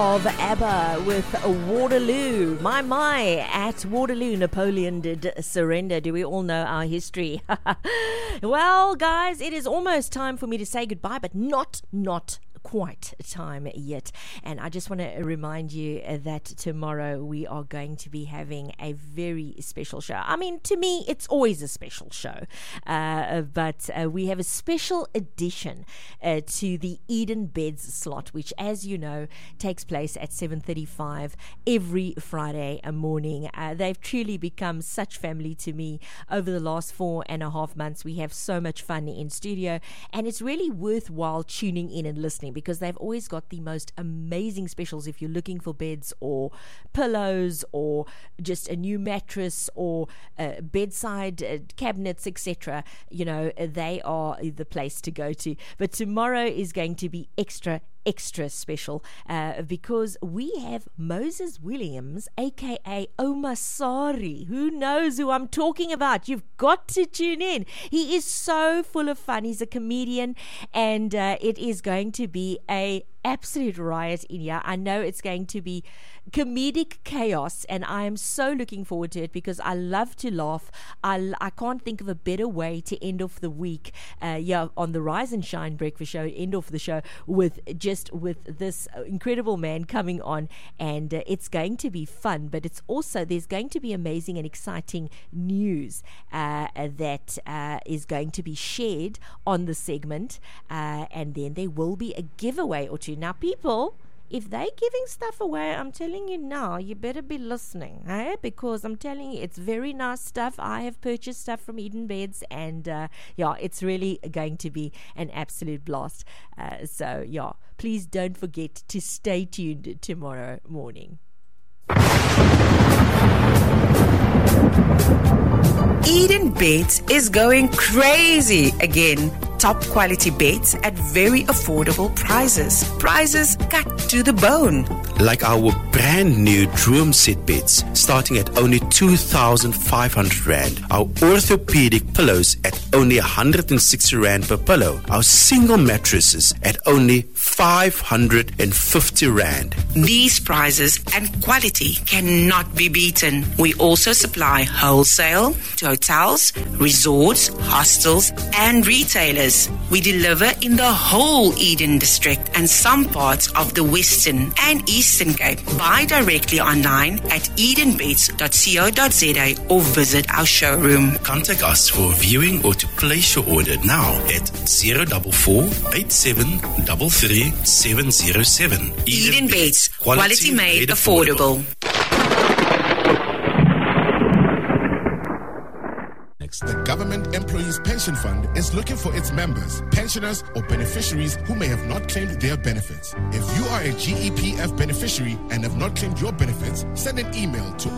Of ABBA with Waterloo. My, at Waterloo, Napoleon did surrender. Do we all know our history? Well, guys, it is almost time for me to say goodbye, but not quite time yet. And I just want to remind you that tomorrow we are going to be having a very special show. I mean, to me, it's always a special show, but we have a special edition to the Eden Beds slot, which, as you know, takes place at 7:35 every Friday morning. They've truly become such family to me over the last 4.5 months. We have so much fun in studio, and it's really worthwhile tuning in and listening, because they've always got the most amazing specials. If you're looking for beds or pillows or just a new mattress or bedside cabinets, etc., you know, they are the place to go to. But tomorrow is going to be extra special because we have Moses Williams, aka Omasari. Who knows who I'm talking about? You've got to tune in. He is so full of fun. He's a comedian, and it is going to be a absolute riot in here. I know it's going to be comedic chaos, and I am so looking forward to it because I love to laugh. I can't think of a better way to end off the week on the Rise and Shine Breakfast Show, end off the show with this incredible man coming on, and it's going to be fun, but it's also, there's going to be amazing and exciting news that is going to be shared on the segment, and then there will be a giveaway or two. Now, people, if they're giving stuff away, I'm telling you now, you better be listening, because I'm telling you, it's very nice stuff. I have purchased stuff from Eden Beds, and it's really going to be an absolute blast. So please don't forget to stay tuned tomorrow morning. Eden Beds is going crazy again. Top quality beds at very affordable prices. Prices cut to the bone. Like our brand new Droom Set beds, starting at only 2,500 Rand. Our orthopedic pillows at only 160 Rand per pillow. Our single mattresses at only 550 Rand. These prices and quality cannot be beaten. We also supply wholesale to hotels, resorts, hostels, and retailers. We deliver in the whole Eden District and some parts of the Western and Eastern Cape. Buy directly online at edenbeds.co.za or visit our showroom. Contact us for viewing or to place your order now at 044 8733 707. Eden Beds, quality made affordable. The Government Employees Pension Fund is looking for its members, pensioners, or beneficiaries who may have not claimed their benefits. If you are a GEPF beneficiary and have not claimed your benefits, send an email to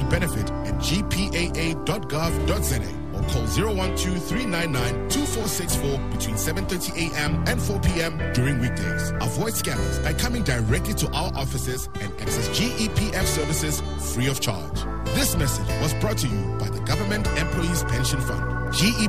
unclaimedbenefit@gpaa.gov.za or call 012-399-2464 between 7:30 a.m. and 4 p.m. during weekdays. Avoid scams by coming directly to our offices and access GEPF services free of charge. This message was brought to you by the Government Employees Pension Fund. GEPF